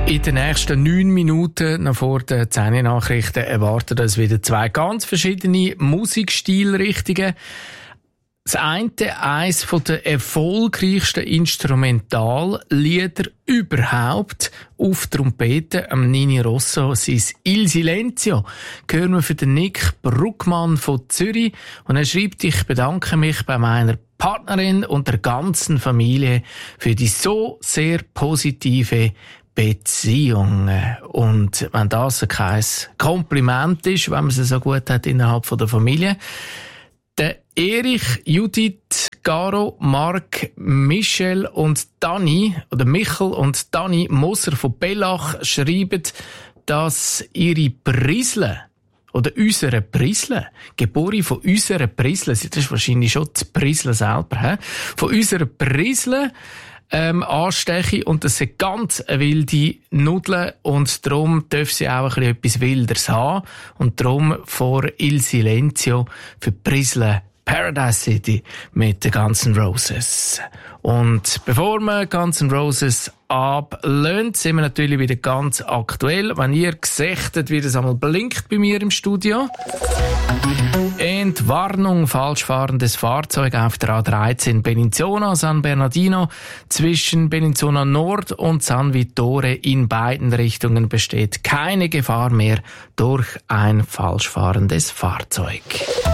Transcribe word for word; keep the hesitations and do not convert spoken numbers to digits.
In den nächsten neun Minuten noch vor den zehn Nachrichten erwarten uns wieder zwei ganz verschiedene Musikstilrichtungen. Das eine, eines der erfolgreichsten Instrumentallieder überhaupt auf Trompete, am Nini Rosso, sein Il Silenzio, hören wir für den Nick Bruckmann von Zürich. Und er schreibt, ich bedanke mich bei meiner Partnerin und der ganzen Familie für die so sehr positive Beziehung. Und wenn das kein Kompliment ist, wenn man es so gut hat innerhalb der Familie, der Erich, Judith, Garo, Marc, Michel und Dani, oder Michel und Dani Moser von Bellach schreiben, dass ihre Brisle, oder unsere Brisle, geboren von unserer Brisle, das ist wahrscheinlich schon die Brisle selber, he? Von unserer Brisle, ähm, ansteche, und das sind ganz wilde Nudeln, und darum dürfen sie auch ein bisschen etwas Wilderes haben, und darum vor Il Silenzio für Brisle Paradise City mit den Guns N' Roses. Und bevor wir Guns N' Roses ablehnt, sind wir natürlich wieder ganz aktuell. Wenn ihr gesichtet, wie das einmal blinkt bei mir im Studio. Entwarnung, falsch fahrendes Fahrzeug auf der A dreizehn Bellinzona, San Bernardino. Zwischen Bellinzona Nord und San Vittore in beiden Richtungen besteht keine Gefahr mehr durch ein falsch fahrendes Fahrzeug.